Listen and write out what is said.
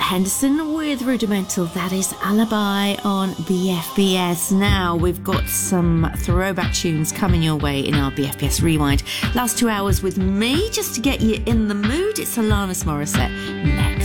Henderson with Rudimental. That is Alibi on BFBS. Now we've got some throwback tunes coming your way in our BFBS Rewind. Last 2 hours with me just to get you in the mood. It's Alanis Morissette next.